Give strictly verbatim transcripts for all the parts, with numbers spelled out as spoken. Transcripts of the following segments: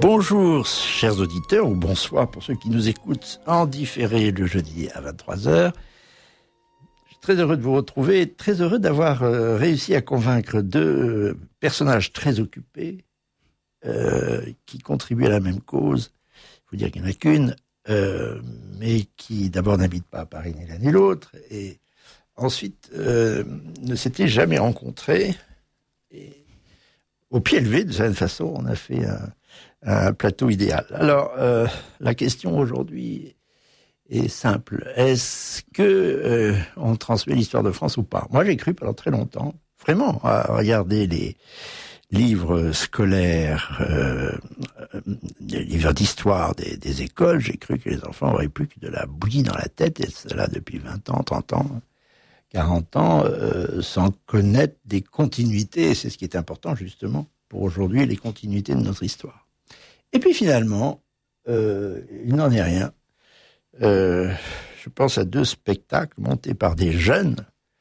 Bonjour chers auditeurs, ou bonsoir pour ceux qui nous écoutent en différé le jeudi à vingt-trois heures. Je suis très heureux de vous retrouver, très heureux d'avoir euh, réussi à convaincre deux personnages très occupés euh, qui contribuent à la même cause. Il faut dire qu'il n'y en a qu'une, euh, mais qui d'abord n'habitent pas à Paris ni l'un ni l'autre, et ensuite euh, ne s'étaient jamais rencontrés. Et au pied levé, de certaine façon, on a fait un un plateau idéal. Alors, euh, la question aujourd'hui est simple. Est-ce que euh, on transmet l'histoire de France ou pas ? Moi, j'ai cru pendant très longtemps, vraiment, à regarder les livres scolaires, euh, les livres d'histoire des, des écoles. J'ai cru que les enfants auraient plus que de la bouillie dans la tête, et cela depuis vingt ans, trente ans, quarante ans, euh, sans connaître des continuités. Et c'est ce qui est important, justement, pour aujourd'hui, les continuités de notre histoire. Et puis finalement, euh, il n'en est rien. Euh, je pense à deux spectacles montés par des jeunes,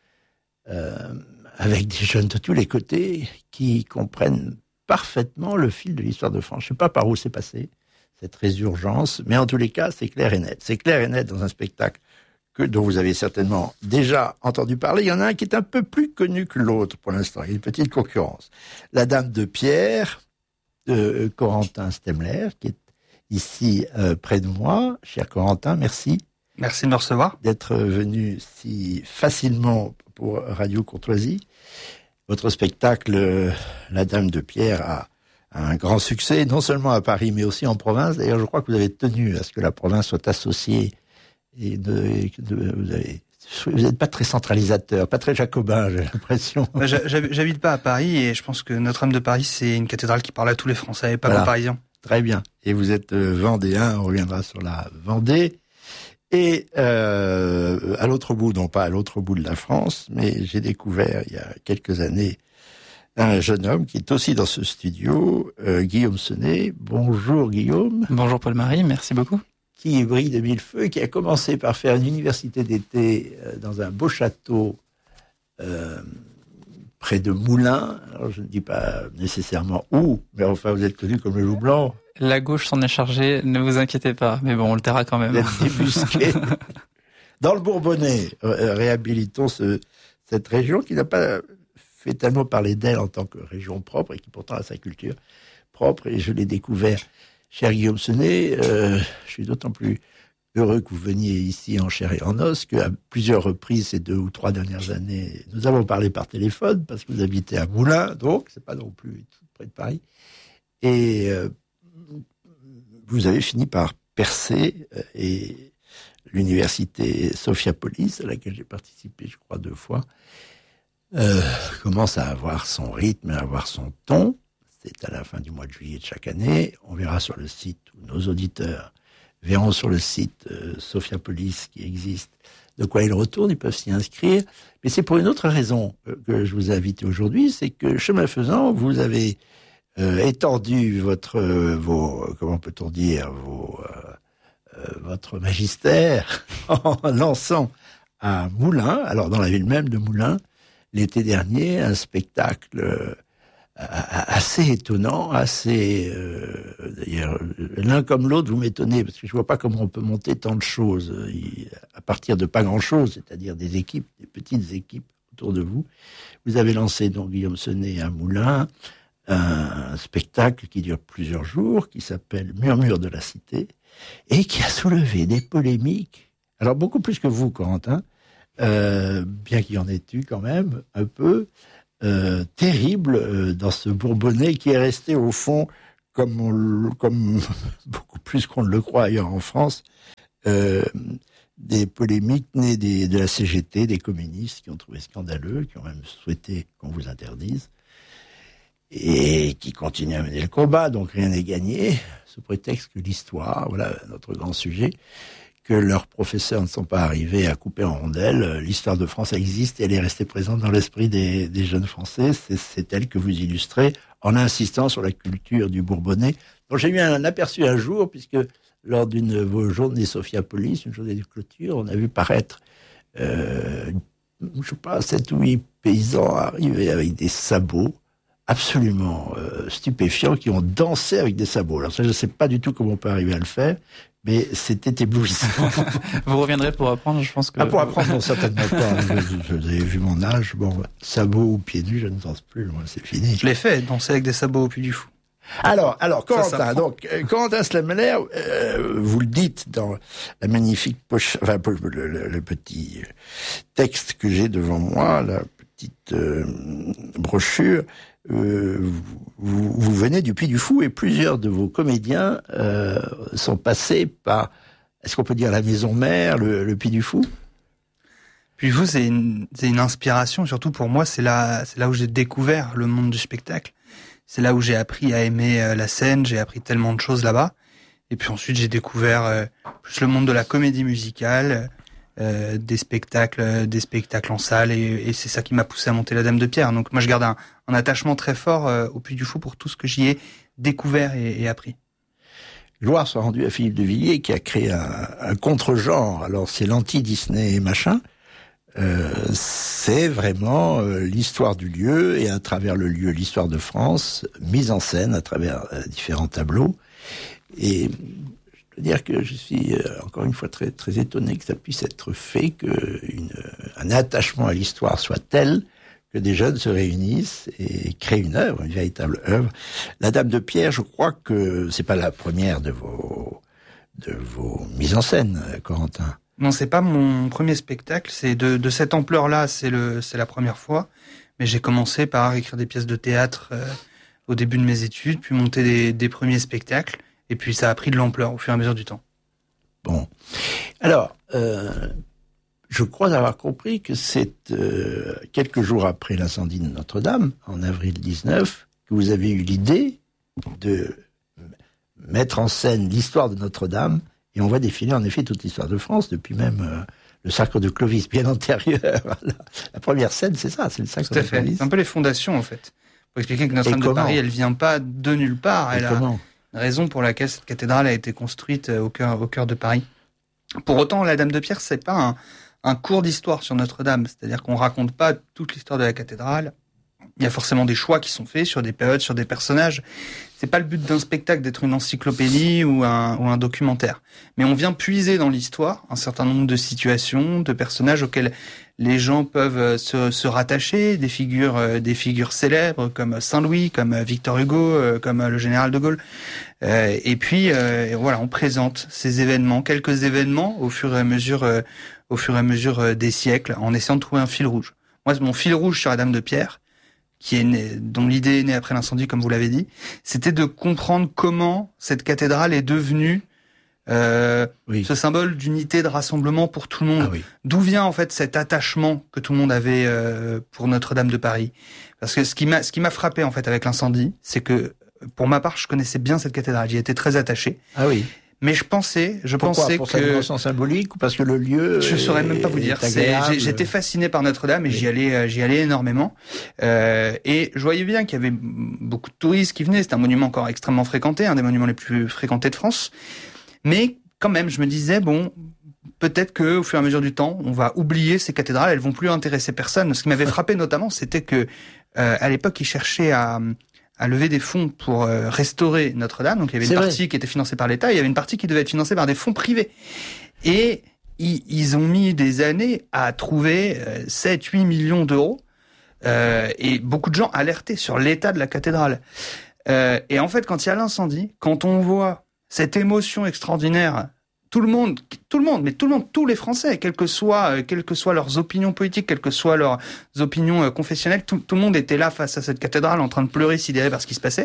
euh, avec des jeunes de tous les côtés, qui comprennent parfaitement le fil de l'histoire de France. Je ne sais pas par où c'est passé, cette résurgence, mais en tous les cas, c'est clair et net. C'est clair et net dans un spectacle que, dont vous avez certainement déjà entendu parler. Il y en a un qui est un peu plus connu que l'autre pour l'instant. Il y a une petite concurrence. La Dame de Pierre, de Corentin Stemler, qui est ici euh, près de moi. Cher Corentin, merci. Merci de me recevoir. D'être venu si facilement pour Radio Courtoisie. Votre spectacle, euh, La Dame de Pierre, a, a un grand succès, non seulement à Paris, mais aussi en province. D'ailleurs, je crois que vous avez tenu à ce que la province soit associée. Et de, de, vous avez... Vous n'êtes pas très centralisateur, pas très jacobin, j'ai l'impression. J'habite pas à Paris et je pense que Notre-Dame de Paris, c'est une cathédrale qui parle à tous les Français et pas voilà. aux Parisiens. Très bien. Et vous êtes euh, vendéen, on reviendra sur la Vendée. Et euh, à l'autre bout, non pas à l'autre bout de la France, mais j'ai découvert il y a quelques années un jeune homme qui est aussi dans ce studio, euh, Guillaume Senet. Bonjour Guillaume. Bonjour Paul-Marie, merci beaucoup. Qui brille de mille feux, qui a commencé par faire une université d'été dans un beau château euh, près de Moulins. Alors je ne dis pas nécessairement où, mais enfin vous êtes connu comme le loup blanc. La gauche s'en est chargée, ne vous inquiétez pas, mais bon, on le taira quand même. Vous êtes débusqué. Dans le Bourbonnais, réhabilitons ce, cette région qui n'a pas fait tellement parler d'elle en tant que région propre et qui pourtant a sa culture propre, et je l'ai découvert. Cher Guillaume Senet, euh, je suis d'autant plus heureux que vous veniez ici en chair et en os qu'à plusieurs reprises ces deux ou trois dernières années, nous avons parlé par téléphone parce que vous habitez à Moulins, donc c'est pas non plus tout près de Paris. Et euh, vous avez fini par percer euh, et l'université Sophiapolis, à laquelle j'ai participé, je crois, deux fois, euh, commence à avoir son rythme, à avoir son ton. C'est à la fin du mois de juillet de chaque année. On verra sur le site, ou nos auditeurs verront sur le site euh, Sophiapolis qui existe, de quoi ils retournent, ils peuvent s'y inscrire. Mais c'est pour une autre raison euh, que je vous ai invité aujourd'hui, c'est que chemin faisant, vous avez euh, étendu votre, euh, vos, comment peut-on dire, vos, euh, euh, votre magistère en lançant à Moulins, alors dans la ville même de Moulins, l'été dernier, un spectacle euh, assez étonnant, assez euh, d'ailleurs l'un comme l'autre vous m'étonnez parce que je vois pas comment on peut monter tant de choses à partir de pas grand chose, c'est-à-dire des équipes, des petites équipes autour de vous. Vous avez lancé donc Guillaume Senet à Moulins un spectacle qui dure plusieurs jours, qui s'appelle Murmure de la Cité et qui a soulevé des polémiques. Alors beaucoup plus que vous, Corentin, euh, bien qu'il y en ait eu quand même un peu. Euh, terrible euh, dans ce Bourbonnais qui est resté au fond, comme, on, comme beaucoup plus qu'on ne le croit ailleurs en France, euh, des polémiques nées des, de la C G T, des communistes qui ont trouvé scandaleux, qui ont même souhaité qu'on vous interdise, et qui continuent à mener le combat, donc rien n'est gagné, sous prétexte que l'histoire, voilà notre grand sujet, que leurs professeurs ne sont pas arrivés à couper en rondelles. L'histoire de France existe et elle est restée présente dans l'esprit des, des jeunes Français. C'est, c'est elle que vous illustrez en insistant sur la culture du Bourbonnais. Donc j'ai eu un aperçu un jour, puisque lors d'une de vos journées Sophiapolis, une journée de clôture, on a vu paraître, euh, je sais pas, sept ou huit paysans arriver avec des sabots, absolument euh, stupéfiants qui ont dansé avec des sabots. Alors ça, je ne sais pas du tout comment on peut arriver à le faire, mais c'était éblouissant. Vous reviendrez pour apprendre, je pense que... Ah, pour apprendre, non, certainement pas. Je, je, vous avez vu mon âge. Bon, sabots ou pieds nus, je ne danse plus. Moi, c'est fini. Je l'ai fait, danser avec des sabots au Puy du Fou. Alors, alors, Corentin, ça, ça donc, euh, Corentin Slammeler, euh, vous le dites dans la magnifique poche, enfin, le, le, le petit texte que j'ai devant moi, la petite euh, brochure, euh, vous, vous venez du Puy du Fou et plusieurs de vos comédiens euh, sont passés par, est-ce qu'on peut dire la maison mère, le, le Puy du Fou? Puy du Fou, c'est une, c'est une inspiration, surtout pour moi, c'est là, c'est là où j'ai découvert le monde du spectacle. C'est là où j'ai appris à aimer euh, la scène, j'ai appris tellement de choses là-bas. Et puis ensuite, j'ai découvert euh, plus le monde de la comédie musicale, euh, des spectacles, euh, des spectacles en salle, et, et c'est ça qui m'a poussé à monter la Dame de Pierre. Donc moi, je garde un, un attachement très fort euh, au Puy du Fou pour tout ce que j'y ai découvert et, et appris. Gloire soit rendue à Philippe de Villiers qui a créé un, un contre-genre. Alors c'est l'anti-Disney machin. Euh, c'est vraiment euh, l'histoire du lieu et à travers le lieu l'histoire de France mise en scène à travers euh, différents tableaux. Et je veux dire que je suis euh, encore une fois très très étonné que ça puisse être fait, que une, un attachement à l'histoire soit tel que des jeunes se réunissent et créent une œuvre, une véritable œuvre. La Dame de Pierre, je crois que c'est pas la première de vos de vos mises en scène, Corentin. Non, c'est pas mon premier spectacle, c'est de, de cette ampleur-là, c'est le, c'est la première fois. Mais j'ai commencé par écrire des pièces de théâtre euh, au début de mes études, puis monter des, des premiers spectacles, et puis ça a pris de l'ampleur au fur et à mesure du temps. Bon, alors, euh, je crois avoir compris que c'est euh, quelques jours après l'incendie de Notre-Dame, en avril dix-neuf, que vous avez eu l'idée de mettre en scène l'histoire de Notre-Dame. Et on voit défiler en effet toute l'histoire de France, depuis même euh, le sacre de Clovis, bien antérieur. la, la première scène, c'est ça, c'est le sacre Tout à de fait. Clovis. C'est un peu les fondations, en fait. Pour expliquer que Notre-Dame de comment Paris, elle vient pas de nulle part. Et Elle comment a une raison pour laquelle cette cathédrale a été construite au cœur, au cœur de Paris. Pour autant, la Dame de Pierre, c'est pas un, un cours d'histoire sur Notre-Dame. C'est-à-dire qu'on raconte pas toute l'histoire de la cathédrale. Il y a forcément des choix qui sont faits sur des périodes, sur des personnages. C'est pas le but d'un spectacle d'être une encyclopédie ou un, ou un documentaire. Mais on vient puiser dans l'histoire un certain nombre de situations, de personnages auxquels les gens peuvent se, se rattacher, des figures, des figures célèbres comme Saint-Louis, comme Victor Hugo, comme le général de Gaulle. Euh, et puis euh, voilà, on présente ces événements, quelques événements au fur et à mesure, euh, au fur et à mesure des siècles, en essayant de trouver un fil rouge. Moi, mon fil rouge sur la Dame de Pierre, qui est né, dont l'idée est née après l'incendie, comme vous l'avez dit, c'était de comprendre comment cette cathédrale est devenue euh, oui. ce symbole d'unité, de rassemblement pour tout le monde. Ah oui. D'où vient en fait cet attachement que tout le monde avait euh, pour Notre-Dame de Paris? Parce que ce qui m'a, ce qui m'a frappé en fait avec l'incendie, c'est que pour ma part, je connaissais bien cette cathédrale, j'y étais très attaché. Ah oui. Mais je pensais, je Pourquoi pensais pour que... Pour sa dimension symbolique ou parce que le lieu Je saurais même pas vous dire. C'est, j'étais fasciné par Notre-Dame et oui. j'y allais, j'y allais énormément. Euh, et je voyais bien qu'il y avait beaucoup de touristes qui venaient. C'est un monument encore extrêmement fréquenté, un des monuments les plus fréquentés de France. Mais quand même, je me disais, bon, peut-être que au fur et à mesure du temps, on va oublier ces cathédrales. Elles vont plus intéresser personne. Ce qui m'avait frappé notamment, c'était que euh, à l'époque, ils cherchaient à à lever des fonds pour euh, restaurer Notre-Dame. Donc il y avait une partie vrai. qui était financée par l'État, et il y avait une partie qui devait être financée par des fonds privés. Et ils, ils ont mis des années à trouver euh, sept huit millions d'euros. Euh, et beaucoup de gens alertaient sur l'état de la cathédrale. Euh, et en fait, quand il y a l'incendie, quand on voit cette émotion extraordinaire, tout le monde, tout le monde, mais tout le monde, tous les Français, quelles que soient, euh, quelles que soient leurs opinions politiques, quelles que soient leurs opinions euh, confessionnelles, tout, tout le monde était là face à cette cathédrale en train de pleurer, sidéré par ce qui se passait.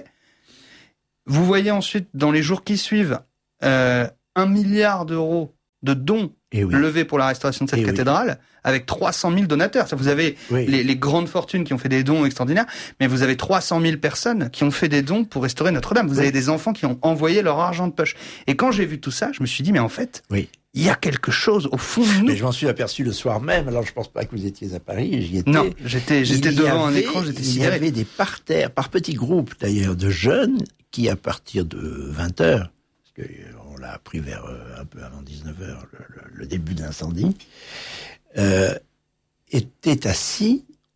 Vous voyez ensuite, dans les jours qui suivent, euh, un milliard d'euros de dons oui. levés pour la restauration de cette Et cathédrale, oui. avec trois cent mille donateurs. Ça, vous avez oui. les, les grandes fortunes qui ont fait des dons extraordinaires, mais vous avez trois cent mille personnes qui ont fait des dons pour restaurer Notre-Dame. Vous oui. avez des enfants qui ont envoyé leur argent de poche. Et quand j'ai vu tout ça, je me suis dit, mais en fait, oui. il y a quelque chose au fond de nous. Mais je m'en suis aperçu le soir même. Alors, je pense pas que vous étiez à Paris. J'y étais. Non, j'étais, j'étais devant avait, un écran, j'étais sidéré. Il y avait des parterres, par petits groupes d'ailleurs, de jeunes qui, à partir de vingt heures, parce que on l'a appris vers euh, un peu avant dix-neuf heures, le, le, le début de l'incendie, euh, étaient assis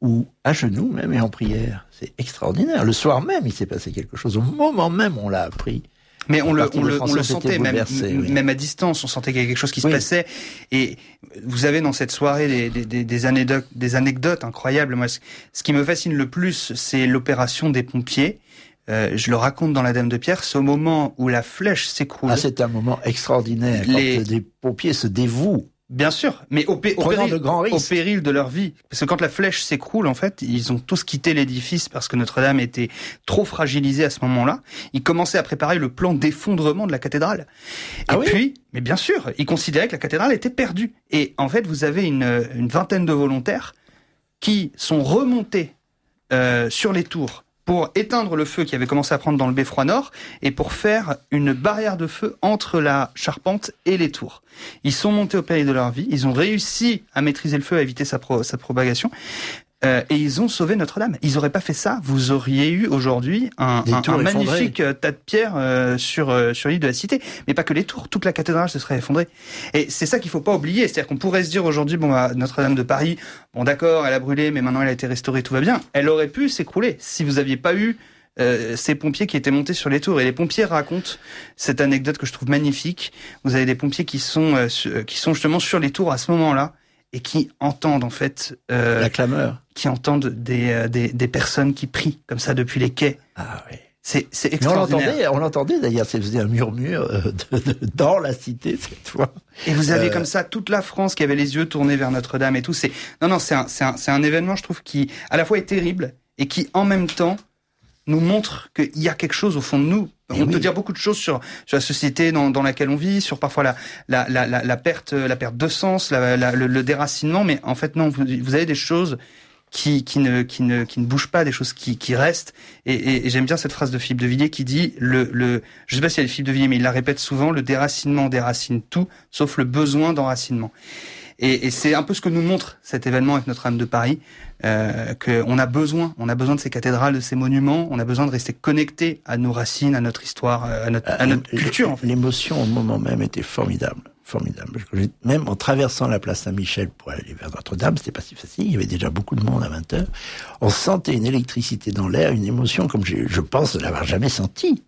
ou à genoux même et en prière. C'est extraordinaire. Le soir même, il s'est passé quelque chose. Au moment même, on l'a appris. Mais on le, on le, on le sentait, même, oui. même à distance, on sentait qu'il y avait quelque chose qui se oui. passait. Et vous avez dans cette soirée des, des, des, anecdotes, des anecdotes incroyables. Moi, ce qui me fascine le plus, c'est l'opération des pompiers. Euh, je le raconte dans La Dame de Pierre, c'est au moment où la flèche s'écroule. Ah, c'est un moment extraordinaire, Les... quand des pompiers se dévouent. Bien sûr, mais au, pé- au, péril, au péril de leur vie. Parce que quand la flèche s'écroule, en fait, ils ont tous quitté l'édifice parce que Notre-Dame était trop fragilisée à ce moment-là. Ils commençaient à préparer le plan d'effondrement de la cathédrale. Et ah oui puis, mais bien sûr, ils considéraient que la cathédrale était perdue. Et en fait, vous avez une, une vingtaine de volontaires qui sont remontés euh, sur les tours pour éteindre le feu qui avait commencé à prendre dans le beffroi nord et pour faire une barrière de feu entre la charpente et les tours. Ils sont montés au péril de leur vie, ils ont réussi à maîtriser le feu, à éviter sa, pro, sa propagation, euh, et ils ont sauvé Notre-Dame. Ils n'auraient pas fait ça, vous auriez eu aujourd'hui un, un, un magnifique tas de pierres euh, sur, euh, sur l'île de la Cité. Mais pas que les tours, toute la cathédrale se serait effondrée. Et c'est ça qu'il faut pas oublier, c'est-à-dire qu'on pourrait se dire aujourd'hui, bon, bah, Notre-Dame de Paris, bon d'accord, elle a brûlé, mais maintenant elle a été restaurée, tout va bien. Elle aurait pu s'écrouler si vous aviez pas eu Euh, ces pompiers qui étaient montés sur les tours. Et les pompiers racontent cette anecdote que je trouve magnifique. Vous avez des pompiers qui sont euh, su- qui sont justement sur les tours à ce moment-là et qui entendent en fait euh, la clameur, qui entendent des, euh, des des personnes qui prient comme ça depuis les quais. Ah oui. C'est c'est extraordinaire. Mais on l'entendait, on l'entendait d'ailleurs. Ça faisait un murmure euh, de, de, dans la cité cette fois. Et vous avez euh... comme ça toute la France qui avait les yeux tournés vers Notre-Dame et tout. C'est non non c'est un c'est un c'est un événement je trouve qui à la fois est terrible et qui en même temps nous montre qu'il y a quelque chose au fond de nous. On oui. peut dire beaucoup de choses sur, sur la société dans, dans laquelle on vit, sur parfois la, la, la, la, la perte, la perte de sens, la, la, le, le déracinement, mais en fait non, vous, vous avez des choses qui, qui ne, qui ne, qui ne bougent pas, des choses qui, qui restent. Et, et, et j'aime bien cette phrase de Philippe de Villiers qui dit le, le, je sais pas si elle est Philippe de Villiers, mais il la répète souvent, le déracinement déracine tout, sauf le besoin d'enracinement. Et, et c'est un peu ce que nous montre cet événement avec Notre-Dame de Paris, euh, qu'on a besoin, on a besoin de ces cathédrales, de ces monuments, on a besoin de rester connecté à nos racines, à notre histoire, à notre, à notre euh, culture. En fait. L'émotion au moment même était formidable, formidable. Même en traversant la place Saint-Michel pour aller vers Notre-Dame, c'était pas si facile, il y avait déjà beaucoup de monde à vingt heures. On sentait une électricité dans l'air, une émotion comme je, je pense ne l'avoir jamais sentie.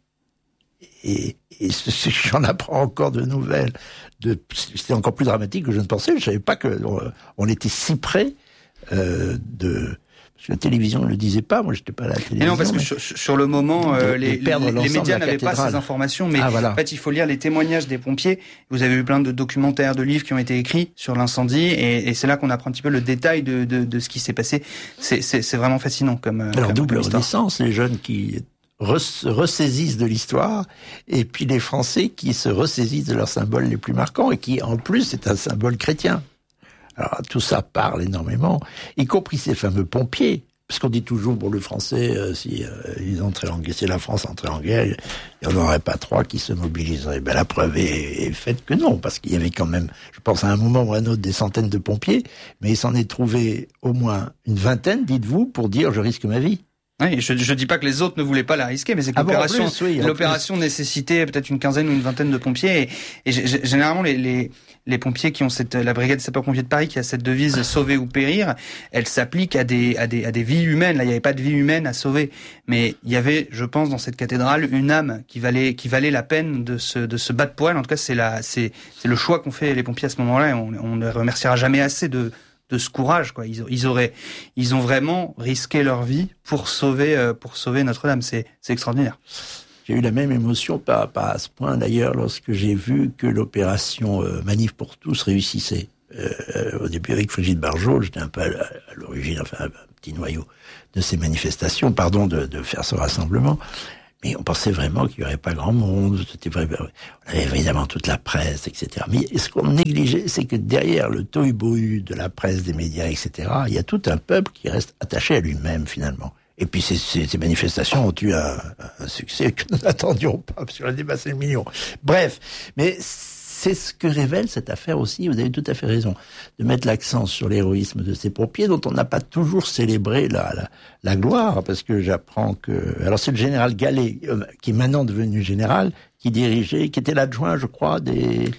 Et, et j'en apprends encore de nouvelles. De, c'était encore plus dramatique que je ne pensais. Je savais pas que on, on était si près euh, de. Parce que la télévision ne le disait pas. Moi, j'étais pas à la télévision. Et non, parce que sur, sur le moment, euh, les, les, les médias n'avaient pas ces informations. Mais ah, voilà. En fait, il faut lire les témoignages des pompiers. Vous avez eu plein de documentaires, de livres qui ont été écrits sur l'incendie, et, et c'est là qu'on apprend un petit peu le détail de, de, de ce qui s'est passé. C'est, c'est, c'est vraiment fascinant comme. Alors comme, double comme renaissance, les jeunes qui se ressaisissent de l'histoire, et puis les Français qui se ressaisissent de leurs symboles les plus marquants, et qui, en plus, c'est un symbole chrétien. Alors, tout ça parle énormément, y compris ces fameux pompiers, parce qu'on dit toujours, pour le Français, euh, si euh, ils entraient en guerre, si la France entrait en guerre, il n'y en aurait pas trois qui se mobiliseraient. Ben, la preuve est, est faite que non, parce qu'il y avait quand même, je pense à un moment ou à un autre, des centaines de pompiers, mais il s'en est trouvé au moins une vingtaine, dites-vous, pour dire « je risque ma vie ». Oui, je ne dis pas que les autres ne voulaient pas la risquer, mais c'est que ah l'opération, bon, plus, oui, l'opération nécessitait peut-être une quinzaine ou une vingtaine de pompiers. Et, et g- généralement, les, les, les pompiers qui ont cette, la brigade des sapeurs-pompiers de Paris qui a cette devise « sauver ou périr », elle s'applique à des, à des, à des vies humaines. Là, il n'y avait pas de vie humaine à sauver, mais il y avait, je pense, dans cette cathédrale, une âme qui valait, qui valait la peine de se, de se battre pour elle. En tout cas, c'est la, c'est, c'est le choix qu'ont fait les pompiers à ce moment-là. Et on, on ne remerciera jamais assez de de ce courage, quoi. Ils, ils auraient, ils ont vraiment risqué leur vie pour sauver, euh, pour sauver Notre-Dame. C'est, c'est extraordinaire. J'ai eu la même émotion, pas, pas à ce point d'ailleurs, lorsque j'ai vu que l'opération euh, Manif pour tous réussissait. Euh, au début, avec Brigitte Bardot, j'étais un peu à, à l'origine, enfin, un petit noyau de ces manifestations, pardon, de, de faire ce rassemblement. Mais on pensait vraiment qu'il n'y aurait pas grand monde. C'était vrai, on avait évidemment toute la presse, et cetera. Mais ce qu'on négligeait, c'est que derrière le tohu-bohu de la presse, des médias, et cetera, il y a tout un peuple qui reste attaché à lui-même, finalement. Et puis ces, ces, ces manifestations ont eu un, un succès que nous n'attendions pas, parce qu'on a dépassé le million. Bref, mais c'est ce que révèle cette affaire aussi, vous avez tout à fait raison, de mettre l'accent sur l'héroïsme de ces pompiers dont on n'a pas toujours célébré la, la, la gloire, parce que j'apprends que... Alors c'est le général Gallet, euh, qui est maintenant devenu général, qui dirigeait, qui était l'adjoint, je crois, des...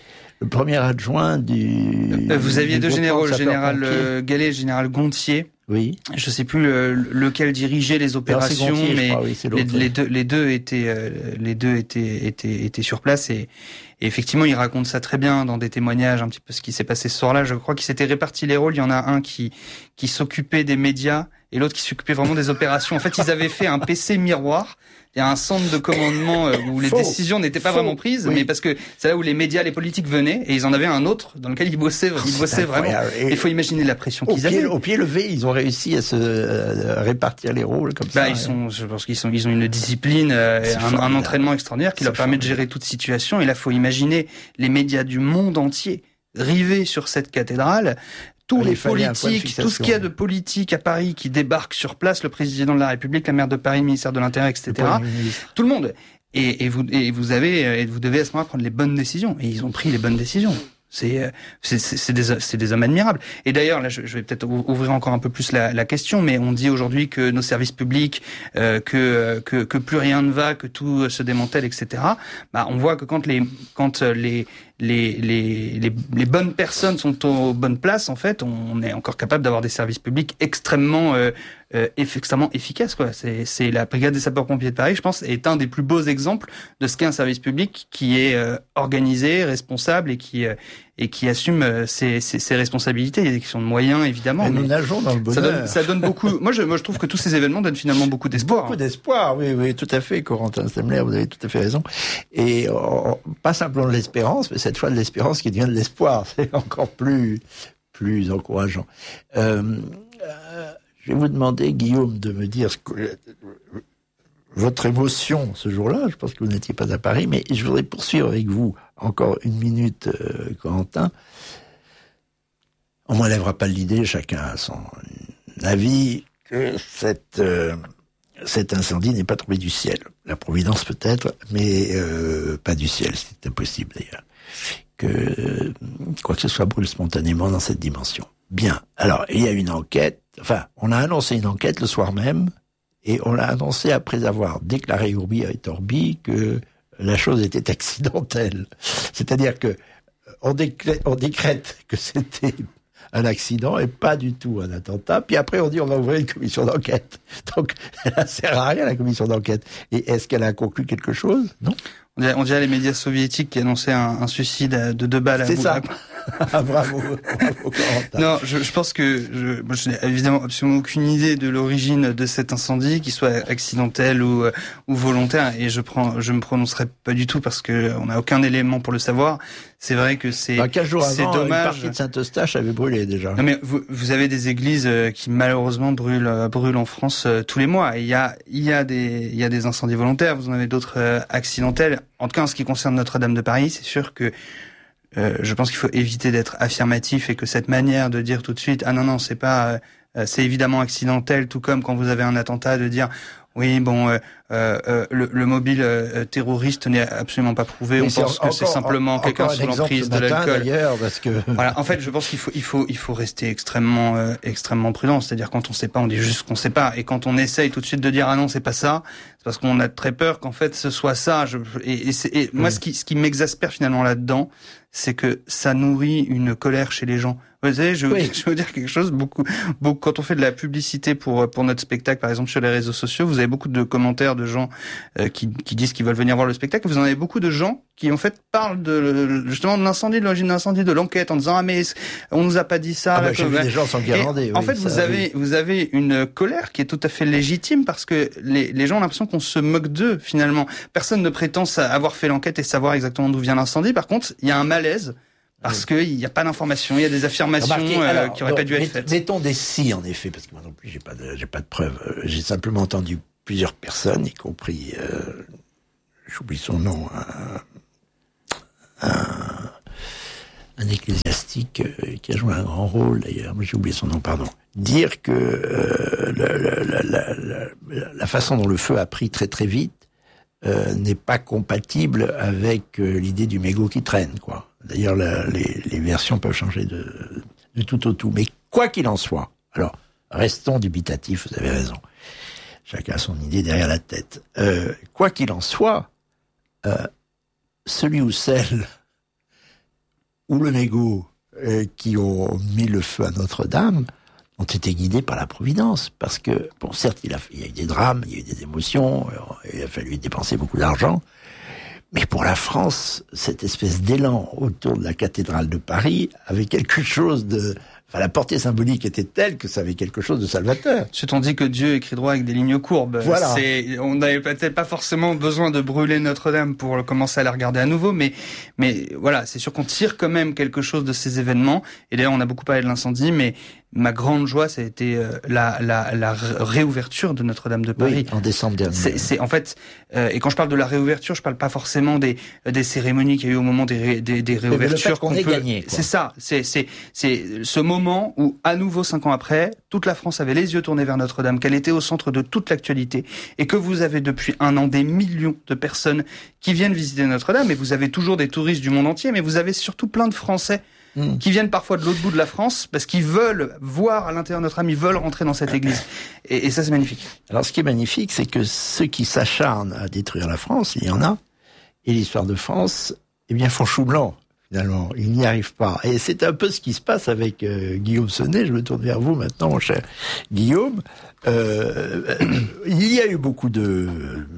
le premier adjoint du... Euh, vous aviez du deux généraux, le général euh, Gallet et le général Gontier. Oui. Je sais plus le, lequel dirigeait les opérations, Alors, Gontier, mais crois, oui, les, les deux, les deux étaient, euh, les deux étaient, étaient, étaient sur place et, et effectivement, il raconte ça très bien dans des témoignages, un petit peu ce qui s'est passé ce soir-là. Je crois qu'ils s'étaient répartis les rôles. Il y en a un qui, qui s'occupait des médias et l'autre qui s'occupait vraiment des opérations. En fait, ils avaient fait un P C miroir. Il y a un centre de commandement où les Faux. décisions n'étaient pas Faux. vraiment prises, Oui. mais parce que c'est là où les médias, les politiques venaient, et ils en avaient un autre dans lequel ils bossaient, ils bossaient vraiment. Il faut imaginer la pression qu'ils pied, avaient. Au pied levé, ils ont réussi à se euh, répartir les rôles comme bah, ça. Ils sont, je pense qu'ils sont, ils ont une discipline, euh, un, un entraînement extraordinaire qui leur permet de gérer toute situation. Et là, faut imaginer les médias du monde entier rivés sur cette cathédrale. Tous les politiques, tout ce qu'il y a de politique à Paris qui débarque sur place, le président de la République, la maire de Paris, le ministère de l'Intérieur, et cetera. Tout le monde. Et, et vous, et vous avez, et vous devez à ce moment-là prendre les bonnes décisions. Et ils ont pris les bonnes décisions. C'est, c'est, c'est des, c'est des hommes admirables. Et d'ailleurs, là, je, je vais peut-être ouvrir encore un peu plus la, la question, mais on dit aujourd'hui que nos services publics, euh, que, que, que plus rien ne va, que tout se démantèle, et cetera. Bah, on voit que quand les, quand les, les, les, les, les bonnes personnes sont aux bonnes places, en fait, on est encore capable d'avoir des services publics extrêmement, euh, euh, extrêmement efficaces, quoi. C'est, c'est la brigade des sapeurs-pompiers de Paris, je pense, est un des plus beaux exemples de ce qu'est un service public qui est euh, organisé, responsable et qui euh, et qui assume ses, ses, ses responsabilités. Il y a des questions de moyens, évidemment. Mais mais nous nageons dans le bonheur. Ça donne, ça donne beaucoup. Moi, je, moi, je trouve que tous ces événements donnent finalement beaucoup d'espoir. Beaucoup d'espoir, oui, oui, tout à fait, Corentin Stemler, vous avez tout à fait raison. Et euh, pas simplement de l'espérance, mais cette fois de l'espérance qui devient de l'espoir. C'est encore plus, plus encourageant. Euh, euh, je vais vous demander, Guillaume, de me dire ce que, euh, votre émotion ce jour-là. Je pense que vous n'étiez pas à Paris, mais je voudrais poursuivre avec vous encore une minute, euh, Corentin. On m'enlèvera pas l'idée, chacun a son avis, que cette, euh, cet incendie n'est pas tombé du ciel. La providence peut-être, mais euh, pas du ciel, c'est impossible d'ailleurs. Que euh, quoi que ce soit brûle spontanément dans cette dimension. Bien, alors il y a une enquête, enfin on a annoncé une enquête le soir même, et on l'a annoncé après avoir déclaré Urbi et Orbi que la chose était accidentelle. C'est-à-dire que on décrète, on décrète que c'était un accident et pas du tout un attentat. Puis après, on dit on va ouvrir une commission d'enquête. Donc, elle ne sert à rien, la commission d'enquête. Et est-ce qu'elle a conclu quelque chose? Non. On dirait, on dirait les médias soviétiques qui annonçaient un, un suicide de deux balles à C'est ça. Ah, bravo, bravo, Corentin. Non, je, je pense que je, moi, je n'ai évidemment absolument aucune idée de l'origine de cet incendie, qu'il soit accidentel ou, ou volontaire, et je prends, je me prononcerai pas du tout parce que on n'a aucun élément pour le savoir. C'est vrai que c'est, bah, quinze jours c'est avant, dommage. Une partie de Saint-Eustache avait brûlé déjà. Non mais vous, vous avez des églises qui malheureusement brûlent, brûlent en France tous les mois. Et il y a, il y a des, il y a des incendies volontaires. Vous en avez d'autres accidentels. En tout cas, en ce qui concerne Notre-Dame de Paris, c'est sûr que Euh, je pense qu'il faut éviter d'être affirmatif et que cette manière de dire tout de suite ah non non c'est pas euh, c'est évidemment accidentel, tout comme quand vous avez un attentat de dire oui bon euh, euh, le, le mobile euh, terroriste n'est absolument pas prouvé, mais on pense que c'est simplement quelqu'un sous l'emprise de l'alcool. D'ailleurs, parce que voilà, en fait je pense qu'il faut il faut il faut rester extrêmement euh, extrêmement prudent, c'est-à-dire quand on sait pas on dit juste qu'on sait pas, et quand on essaye tout de suite de dire ah non c'est pas ça, c'est parce qu'on a très peur qu'en fait ce soit ça. Je, et, et, c'est, et moi oui. ce qui ce qui m'exaspère finalement là-dedans, c'est que ça nourrit une colère chez les gens. Vous savez, je, oui. je veux dire quelque chose, beaucoup, beaucoup, quand on fait de la publicité pour, pour notre spectacle, par exemple, sur les réseaux sociaux, vous avez beaucoup de commentaires de gens euh, qui, qui disent qu'ils veulent venir voir le spectacle. Vous en avez beaucoup de gens qui, en fait, parlent de, justement, de l'incendie, de l'origine de l'incendie, de l'enquête, en disant, ah, mais on nous a pas dit ça. Ah, bah, là, j'ai vu des gens s'enguirlander. En oui, fait, ça, vous avez, oui. vous avez une colère qui est tout à fait légitime parce que les, les gens ont l'impression qu'on se moque d'eux, finalement. Personne ne prétend avoir fait l'enquête et savoir exactement d'où vient l'incendie. Par contre, il y a un malaise. Parce qu'il n'y a pas d'informations, il y a des affirmations Remarquez, euh, alors, qui n'auraient pas dû être met, faites. Mettons des si, en effet, parce que moi non plus, j'ai pas de, j'ai pas de preuves. J'ai simplement entendu plusieurs personnes, y compris, euh, j'oublie son nom, un, un, un ecclésiastique euh, qui a joué un grand rôle d'ailleurs, mais j'ai oublié son nom, pardon, dire que euh, la, la, la, la, la façon dont le feu a pris très très vite euh, n'est pas compatible avec euh, l'idée du mégot qui traîne, quoi. D'ailleurs, la, les, les versions peuvent changer de, de tout au tout. Mais quoi qu'il en soit, alors, restons dubitatifs, vous avez raison. Chacun a son idée derrière la tête. Euh, quoi qu'il en soit, euh, celui ou celle ou le mégot euh, qui ont mis le feu à Notre-Dame ont été guidés par la Providence. Parce que, bon, certes, il, a, il y a eu des drames, il y a eu des émotions, il a fallu dépenser beaucoup d'argent. Mais pour la France, cette espèce d'élan autour de la cathédrale de Paris avait quelque chose de... Enfin, la portée symbolique était telle que ça avait quelque chose de salvateur. Ensuite, on dit que Dieu écrit droit avec des lignes courbes. Voilà. C'est, on n'avait peut-être pas forcément besoin de brûler Notre-Dame pour commencer à la regarder à nouveau, mais, mais voilà, c'est sûr qu'on tire quand même quelque chose de ces événements. Et d'ailleurs, on a beaucoup parlé de l'incendie, mais ma grande joie, ça a été euh, la, la, la réouverture de Notre-Dame de Paris. Oui, en décembre dernier. C'est, c'est en fait, euh, et quand je parle de la réouverture, je parle pas forcément des, des cérémonies qu'il y a eu au moment des, des, des réouvertures. Le fait qu'on, qu'on ait peut... gagné. Quoi. C'est ça, c'est, c'est, c'est ce moment où, à nouveau, cinq ans après, toute la France avait les yeux tournés vers Notre-Dame, qu'elle était au centre de toute l'actualité, et que vous avez depuis un an des millions de personnes qui viennent visiter Notre-Dame, et vous avez toujours des touristes du monde entier, mais vous avez surtout plein de Français Mmh. qui viennent parfois de l'autre bout de la France parce qu'ils veulent voir à l'intérieur de Notre-Dame, ils veulent rentrer dans cette église. Et, et ça, c'est magnifique. Alors, ce qui est magnifique, c'est que ceux qui s'acharnent à détruire la France, il y en a, et l'histoire de France, eh bien, font chou blanc, finalement. Ils n'y arrivent pas. Et c'est un peu ce qui se passe avec euh, Guillaume Sonnet. Je me tourne vers vous maintenant, mon cher Guillaume. Euh, il y a eu beaucoup de...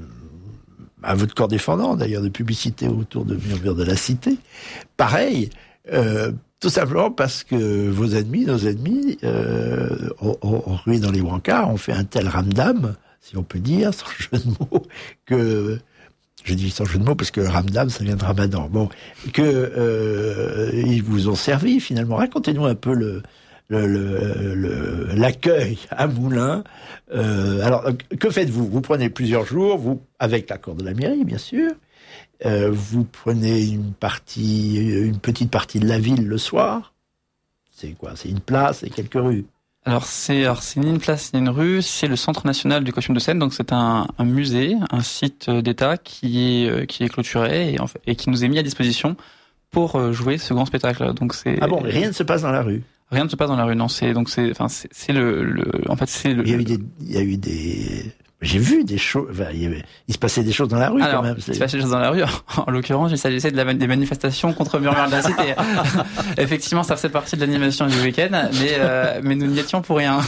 à votre corps défendant, d'ailleurs, de publicité autour de Murmure de la Cité. Pareil, euh, tout simplement parce que vos ennemis, nos ennemis, euh, ont, ont rué dans les brancards, ont fait un tel ramdam, si on peut dire, sans jeu de mots, que... Je dis sans jeu de mots parce que ramdam, ça vient de Ramadan. Bon, que euh, ils vous ont servi, finalement. Racontez-nous un peu le... Le, le, le, l'accueil à Moulins. Euh, alors, que faites-vous? Vous prenez plusieurs jours, vous, avec l'accord de la mairie, bien sûr. Euh, vous prenez une partie, une petite partie de la ville le soir. C'est quoi? C'est une place et quelques rues. Alors c'est, alors c'est ni une place ni une rue, c'est le Centre national du costume de scène. Donc c'est un, un musée, un site d'État qui est qui est clôturé et, en fait, et qui nous est mis à disposition pour jouer ce grand spectacle. Donc c'est. Ah bon, mais rien ne se passe dans la rue. Rien ne se passe dans la rue, non. C'est donc c'est, enfin c'est, c'est le, le, en fait c'est le. Il y a eu des, il y a eu des. J'ai vu des choses. Enfin, il, y avait, il se passait des choses dans la rue. Alors, quand même. Il se passait des choses dans la rue. En l'occurrence, il s'agissait de la, des manifestations contre Murmure de la Cité. Effectivement, ça faisait partie de l'animation du week-end, mais euh, mais nous n'y étions pour rien.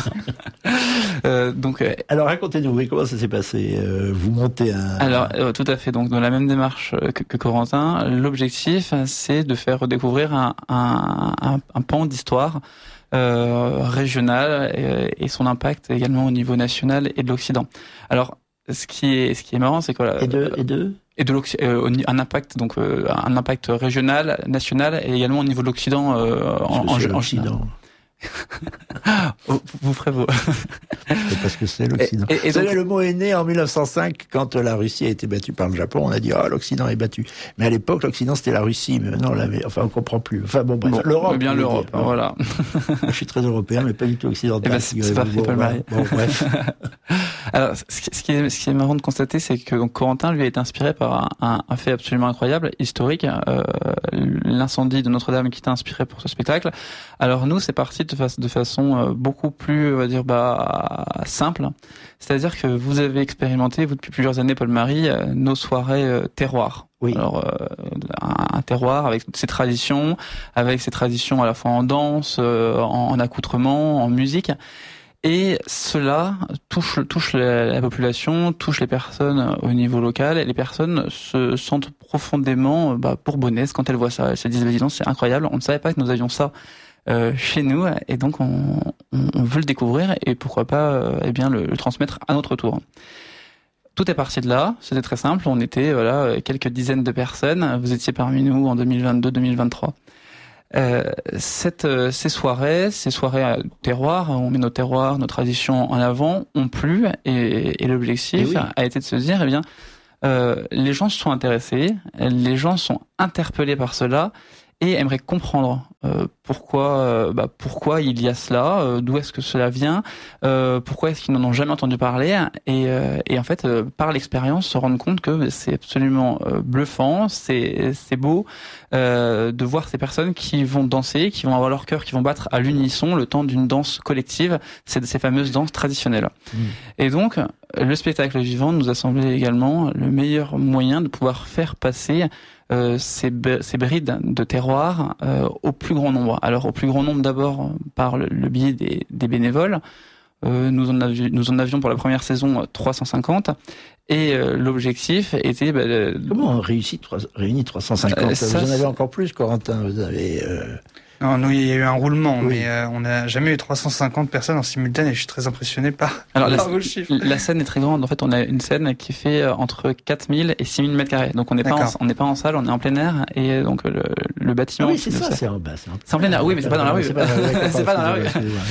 euh, donc. Euh, Alors racontez-nous, comment ça s'est passé? euh, Vous montez un. Alors euh, tout à fait. Donc dans la même démarche que, que Corentin, l'objectif c'est de faire redécouvrir un un, un, un pan d'histoire. Euh, régional et, et son impact également au niveau national et de l'Occident. Alors, ce qui est ce qui est marrant, c'est que voilà, et de et de et de euh, un impact donc euh, un impact régional, national et également au niveau de l'Occident euh, en, en, en Chine. Vous ferez vos. C'est parce que c'est l'Occident. Et, et, et donc... Le mot est né en mille neuf cent cinq quand la Russie a été battue par le Japon. On a dit ah oh, l'Occident est battu. Mais à l'époque l'Occident c'était la Russie. Mais maintenant, la... enfin on comprend plus. Enfin bon, bref, bon l'Europe. Bien l'Europe. Dire. Voilà. Je suis très européen, mais pas du tout occidental. Eh ben, c'est, c'est parfait, Paul Marie. Bon, bref. Alors ce qui est ce qui est marrant de constater, c'est que donc Corentin lui a été inspiré par un, un fait absolument incroyable, historique, euh, l'incendie de Notre-Dame qui t'a inspiré pour ce spectacle. Alors nous c'est parti de, fa- de façon beaucoup plus, on va dire, bah simple. C'est-à-dire que vous avez expérimenté, vous depuis plusieurs années, Paul-Marie, nos soirées euh, terroirs. Oui. Alors euh, un, un terroir avec ses traditions, avec ses traditions à la fois en danse, euh, en, en accoutrement, en musique. Et cela touche touche la, la population, touche les personnes au niveau local, et les personnes se sentent profondément bah, bourbonnaises quand elles voient ça. Elles se disent, bah, dis donc, c'est incroyable, on ne savait pas que nous avions ça euh, chez nous, et donc on, on veut le découvrir, et pourquoi pas euh, eh bien le, le transmettre à notre tour. Tout est parti de là, c'était très simple, on était voilà quelques dizaines de personnes, vous étiez parmi nous en deux mille vingt-deux deux mille vingt-trois. Euh, cette, euh, ces soirées, ces soirées à terroir, on met nos terroirs, nos traditions en avant, ont plu, et, et l'objectif et oui. a été de se dire, eh bien, euh, les gens se sont intéressés, les gens sont interpellés par cela et aimeraient comprendre euh, pourquoi, euh, bah, pourquoi il y a cela, euh, d'où est-ce que cela vient, euh, pourquoi est-ce qu'ils n'en ont jamais entendu parler, et, euh, et en fait, euh, par l'expérience, se rendre compte que c'est absolument euh, bluffant, c'est, c'est beau euh, de voir ces personnes qui vont danser, qui vont avoir leur cœur, qui vont battre à l'unisson le temps d'une danse collective, c'est de ces fameuses danses traditionnelles. Mmh. Et donc, le spectacle vivant nous a semblé également le meilleur moyen de pouvoir faire passer euh, ces, ces brides de terroir euh, au plus grand nombre. Alors au plus grand nombre d'abord par le, le biais des, des bénévoles. Euh, nous, en avions, nous en avions pour la première saison trois cent cinquante et euh, l'objectif était... Bah, de... Comment on réussit trois, réunit trois cent cinquante euh, ça, Vous en avez encore plus, Corentin. Vous avez... Euh... Non, nous, il y a eu un roulement, oui. mais euh, on n'a jamais eu trois cent cinquante personnes en simultané et je suis très impressionné par, Alors, par la, vos chiffres. La scène est très grande. En fait, on a une scène qui fait entre quatre mille et six mille mètres carrés. Donc, on n'est pas en, on n'est pas en salle, on est en plein air et donc le, le bâtiment. Ah oui, c'est ça, c'est en bas. C'est en plein air, oui, mais c'est pas dans la rue. C'est pas, c'est pas dans la rue.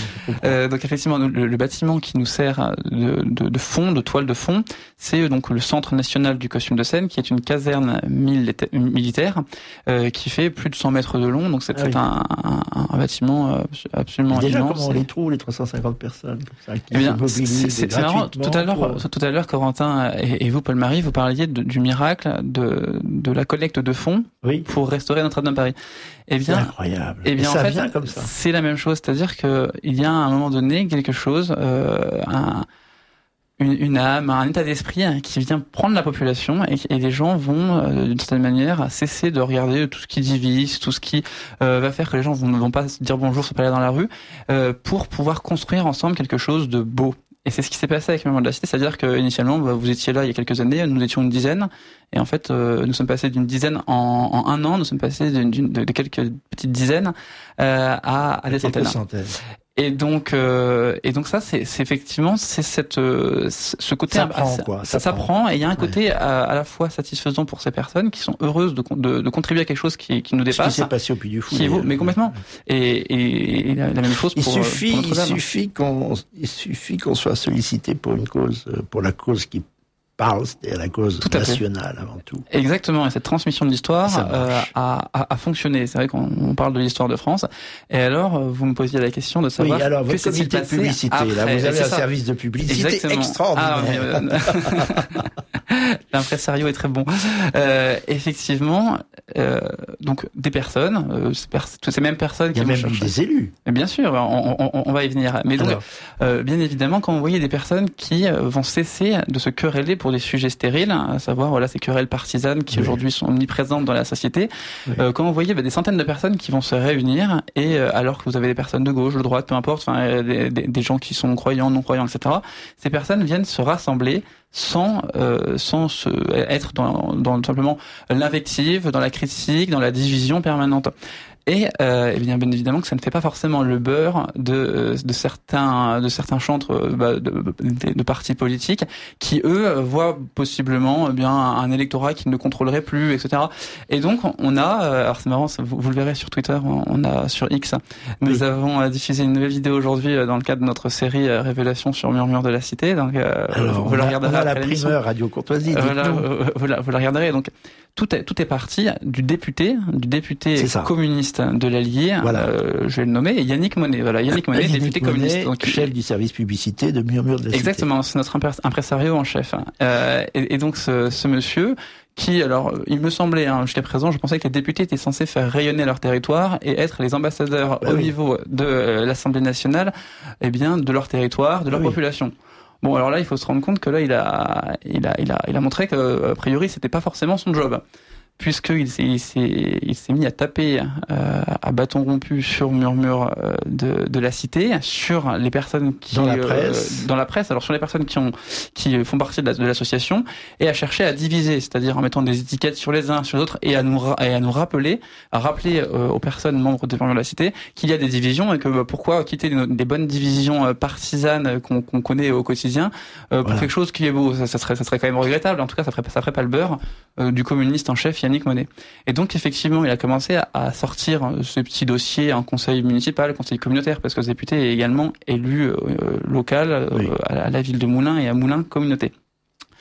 euh, donc, effectivement, le, le bâtiment qui nous sert de, de, de fond, de toile de fond, c'est donc le Centre national du costume de scène, qui est une caserne militaire euh, qui fait plus de cent mètres de long. Donc, c'est ah, oui. un, un, un bâtiment absolument déjà immense. Comment on les trouve, les trois cent cinquante personnes comme ça, qui eh bien, se mobilisent c'est, c'est marrant. Tout à l'heure, pour... tout à l'heure, Corentin et, et vous, Paul-Marie, vous parliez de, du miracle de, de la collecte de fonds oui. pour restaurer Notre-Dame de Paris. Eh bien, c'est incroyable. Eh bien, et ça en fait, vient comme ça. C'est la même chose, c'est-à-dire que il y a à un moment donné quelque chose, euh, un Une, une âme, un état d'esprit qui vient prendre la population et, et les gens vont, euh, d'une certaine manière, cesser de regarder tout ce qui divise, tout ce qui euh, va faire que les gens ne vont, vont pas se dire bonjour, se parler dans la rue, euh, pour pouvoir construire ensemble quelque chose de beau. Et c'est ce qui s'est passé avec le Mémorial de la Cité, c'est-à-dire que initialement, bah, vous étiez là il y a quelques années, nous étions une dizaine, et en fait, euh, nous sommes passés d'une dizaine en, en un an, nous sommes passés d'une, d'une, de, de quelques petites dizaines euh, à, à des centaines. centaines. Et donc, euh, et donc ça, c'est, c'est effectivement, c'est cette, euh, ce côté, ça prend, quoi. Ça, ça prend, et il y a un côté ouais. à, à la fois satisfaisant pour ces personnes qui sont heureuses de, de, de contribuer à quelque chose qui, qui nous dépasse. Ce qui s'est passé au Puy du Fou. Qui est beau, mais complètement. Et, et, et la, la même chose pour, il suffit, pour Notre-Dame. Il suffit qu'on, il suffit qu'on soit sollicité pour une cause, pour la cause qui parle, c'était la cause tout nationale fait. Avant tout. Exactement, et cette transmission de l'histoire euh, a, a, a fonctionné. C'est vrai qu'on on parle de l'histoire de France. Et alors, vous me posiez la question de savoir oui, alors, que votre comité de publicité, après. Là, vous avez un ça. service de publicité Exactement. Extraordinaire. Ah, l'impresario est très bon. Euh, effectivement, euh, donc des personnes, euh, ces, pers- ces mêmes personnes qui il y a même chercher. des élus. Mais bien sûr, on, on, on va y venir. Mais donc, euh, bien évidemment, quand vous voyez des personnes qui vont cesser de se quereller pour des sujets stériles, à savoir voilà ces querelles partisanes qui oui. aujourd'hui sont omniprésentes dans la société, oui. euh, quand vous voyez bah, des centaines de personnes qui vont se réunir et euh, alors que vous avez des personnes de gauche, de droite, peu importe, enfin euh, des, des, des gens qui sont croyants, non croyants, et cetera. Ces personnes viennent se rassembler sans euh, sans se, être dans, dans simplement l'invective, dans la critique, dans la division permanente. Et, euh, et bien, bien évidemment que ça ne fait pas forcément le beurre de, de certains de certains chantres bah, de, de, de partis politiques qui eux voient possiblement bien un électorat qu'ils ne contrôleraient plus, et cetera. Et donc on a, alors c'est marrant, vous, vous le verrez sur Twitter, on a sur X, nous oui. avons diffusé une nouvelle vidéo aujourd'hui dans le cadre de notre série Révélation sur Murmure de la Cité. Donc alors, vous, vous la regarderez. On a la primeur Radio Courtoisie. Voilà, vous la, vous la regarderez. Donc tout est tout est parti du député, du député communiste de l'Allier, voilà. euh, je vais le nommer, Yannick Monet. Voilà, Yannick Monet, Yannick député Monet, communiste. Donc, chef du service publicité de Murmure de la Cité. Exactement, c'est notre impresario en chef. Euh, et, et donc ce, ce monsieur, qui, alors, il me semblait, hein, jusqu'à présent, je pensais que les députés étaient censés faire rayonner leur territoire et être les ambassadeurs bah, au oui. niveau de euh, l'Assemblée nationale, eh bien, de leur territoire, de leur oui. population. Bon, alors là, il faut se rendre compte que là, il a, il a, il a, il a montré que, a priori, c'était pas forcément son job. Puisqu'il s'est, il s'est, il s'est mis à taper euh, à bâton rompu sur Murmure euh, de, de la Cité, sur les personnes qui dans la presse, euh, dans la presse, alors sur les personnes qui ont qui font partie de, la, de l'association, et à chercher à diviser, c'est-à-dire en mettant des étiquettes sur les uns sur les autres, et à nous et à nous rappeler, à rappeler euh, aux personnes membres de Murmure de la Cité qu'il y a des divisions et que bah, pourquoi quitter des, des bonnes divisions euh, partisanes qu'on, qu'on connaît au quotidien euh, pour voilà. quelque chose qui est beau, ça, ça serait ça serait quand même regrettable. En tout cas, ça ferait ça ferait pas le beurre euh, du communiste en chef. Yannick Monet. Et donc effectivement, il a commencé à, à sortir ce petit dossier en conseil municipal, conseil communautaire, parce que ce député est également élu euh, local euh, oui. à, à la ville de Moulins et à Moulins Communauté.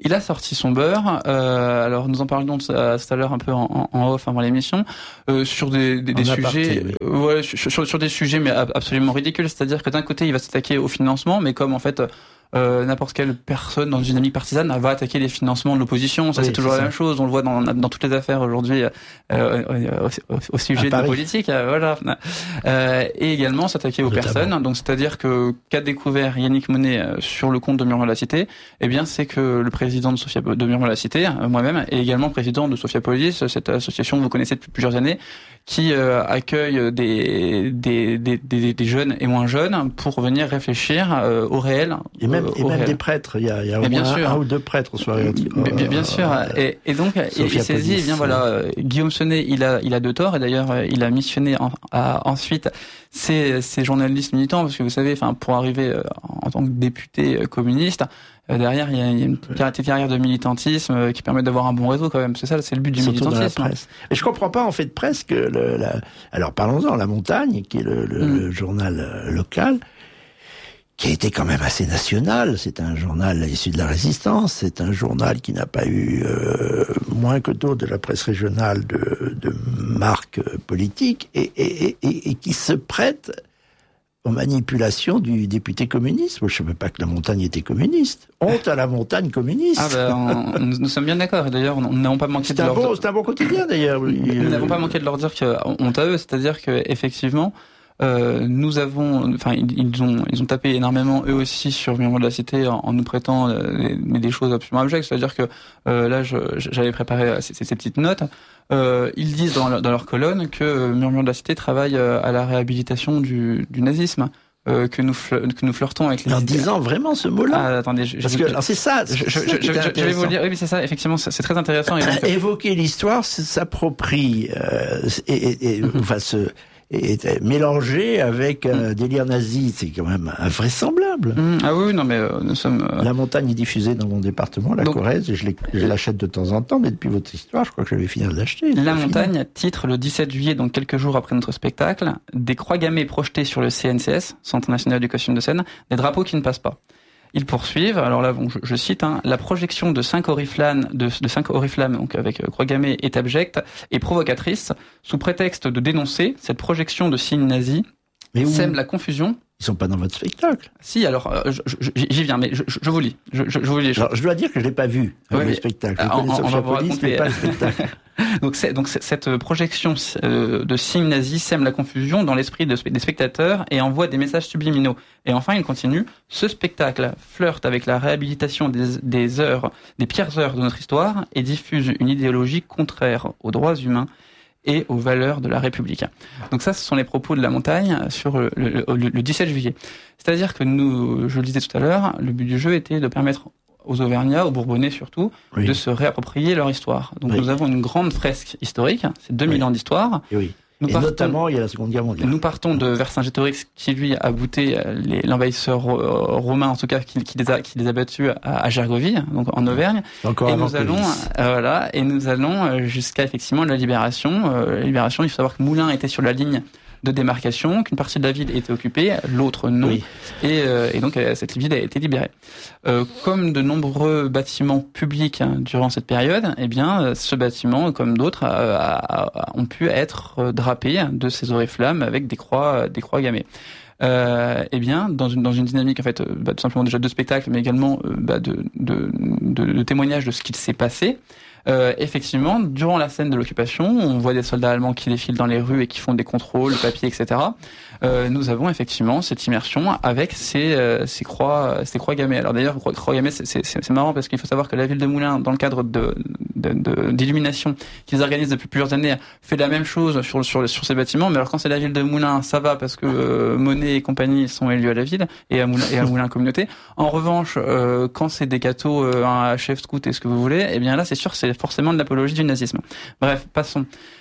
Il a sorti son beurre. Euh, alors nous en parlions tout à l'heure un peu en, en off avant l'émission euh, sur des, des, des sujets, aparté, oui. ouais, sur, sur, sur des sujets mais absolument ridicules. C'est-à-dire que d'un côté il va s'attaquer au financement, mais comme en fait euh, n'importe quelle personne dans une dynamique partisane va attaquer les financements de l'opposition. Ça oui, c'est toujours c'est la ça. même chose. On le voit dans, dans toutes les affaires aujourd'hui euh, au, au, au sujet de la politique. Euh, voilà. Euh, et également s'attaquer aux Notamment. personnes. Donc c'est-à-dire que qu'a découvert Yannick Monet sur le compte de Murmure la Cité, eh bien c'est que le président de Sophia de Murmure la Cité, moi-même, est également président de Sophiapolis, cette association que vous connaissez depuis plusieurs années, qui euh, accueille des des, des des des jeunes et moins jeunes pour venir réfléchir euh, au réel. Et même, euh, et même des prêtres. Il y a, il y a au moins un, un ou deux prêtres au soirée. Bien, bien, bien sûr. Euh, et, et donc il saisit. Eh bien voilà, Guillaume Senet, il a il a de tort. Et d'ailleurs, il a missionné en, à, ensuite ces ces journalistes militants, parce que vous savez, enfin pour arriver en tant que député communiste. Derrière, il y a une petite carrière de militantisme qui permet d'avoir un bon réseau quand même. C'est ça, c'est le but du Surtout militantisme. Dans la presse. Et je comprends pas en fait presque le. La... Alors parlons-en, La Montagne, qui est le, le, mm. le journal local, qui a été quand même assez national. C'est un journal issu de la Résistance. C'est un journal qui n'a pas eu euh, moins que d'autres de la presse régionale de, de marque politique et, et, et, et qui se prête aux manipulations du député communiste. Moi, je ne savais pas que La Montagne était communiste. Honte à La Montagne communiste. Ah ben, on, nous, nous sommes bien d'accord. Et d'ailleurs, nous n'avons pas manqué de leur dire... C'est un bon quotidien, d'ailleurs. Nous n'avons pas manqué de leur dire que honte à eux. C'est-à-dire que effectivement, euh, nous avons, enfin, ils, ils ont, ils ont tapé énormément eux aussi sur Murmure de la Cité en, en nous prêtant euh, des, des choses absolument abjectes. C'est-à-dire que euh, là, je, j'avais préparé ces, ces petites notes. Euh, ils disent dans, dans leur colonne que Murmure de la Cité travaille à la réhabilitation du, du nazisme, euh, que nous que nous flirtons avec les. En disant vraiment ce mot-là. Ah, attendez, je, parce que alors c'est ça. Je, je, je, je, je vais vous le dire. Oui, mais c'est ça. Effectivement, c'est très intéressant. Et donc, évoquer l'histoire, c'est s'approprier euh, et, et, et mm-hmm. enfin se. Et mélangé avec un mmh. délire nazi, c'est quand même invraisemblable. Mmh. Ah oui, non mais euh, nous sommes... Euh... La Montagne est diffusée dans mon département, la Donc, Corrèze, et je, je l'achète de temps en temps, mais depuis votre histoire, je crois que je vais finir de l'acheter. La Montagne fini. titre le dix-sept juillet, donc quelques jours après notre spectacle, des croix gammées projetées sur le C N C S, Centre National du Costume de Scène, des drapeaux qui ne passent pas. Ils poursuivent, alors là, bon, je, je cite, hein, la projection de cinq oriflammes, de, de cinq oriflammes, donc avec euh, croix gammée, est abjecte et provocatrice, sous prétexte de dénoncer cette projection de signes nazis, mais sème la confusion. Ils sont pas dans votre spectacle. Si, alors, euh, je, je, j'y viens, mais je, je, je vous lis. Je, je, je vous lis. Alors, je dois dire que je l'ai pas vu, ouais, le spectacle. Je on, connais on va vous Police, mais pas le spectacle. donc, c'est, donc c'est, cette projection euh, de signes nazis sème la confusion dans l'esprit de, des spectateurs et envoie des messages subliminaux. Et enfin, il continue. Ce spectacle flirte avec la réhabilitation des, des heures, des pires heures de notre histoire et diffuse une idéologie contraire aux droits humains et aux valeurs de la République. Donc ça, ce sont les propos de La Montagne sur le, le, le, le dix-sept juillet. C'est-à-dire que nous, je le disais tout à l'heure, le but du jeu était de permettre aux Auvergnats, aux Bourbonnais surtout, oui. de se réapproprier leur histoire. Donc oui. nous avons une grande fresque historique, c'est deux mille oui. ans d'histoire. Et oui. Nous et partons, notamment, il y a la Seconde Guerre mondiale. Nous partons de Vercingétorix, qui lui a bouté les, l'envahisseur euh, romain, en tout cas, qui, qui les a, qui les a battus à, à Gergovie, donc en Auvergne. Encore et avant nous allons, euh, voilà, et nous allons jusqu'à effectivement la Libération. Euh, la Libération, il faut savoir que Moulins était sur la ligne de démarcation, qu'une partie de la ville était occupée, l'autre non, oui. et, euh, et donc cette ville a été libérée. Euh, comme de nombreux bâtiments publics hein, durant cette période, eh bien ce bâtiment, comme d'autres, a, a, a, ont pu être drapés de ces oriflammes avec des croix, des croix gammées. Euh, eh bien, dans une dans une dynamique en fait, bah, tout simplement déjà de spectacle, mais également euh, bah, de, de de de témoignages de ce qu'il s'est passé. Euh, effectivement, durant la scène de l'occupation, on voit des soldats allemands qui défilent dans les rues et qui font des contrôles, papiers, et cetera. Euh, nous avons effectivement cette immersion avec ces, euh, ces croix, ces croix gammées. Alors d'ailleurs, croix gammées, c'est, c'est, c'est marrant parce qu'il faut savoir que la ville de Moulins, dans le cadre de, de, de d'illumination qu'ils organisent depuis plusieurs années, fait la même chose sur sur sur ces bâtiments. Mais alors quand c'est la ville de Moulins, ça va parce que euh, Monet et compagnie sont élus à la ville et à Moulins et à Moulins communauté. En revanche, euh, quand c'est des gâteaux, euh, un chef scout et ce que vous voulez, eh bien là, c'est sûr, c'est forcément de l'apologie du nazisme. Bref, passons.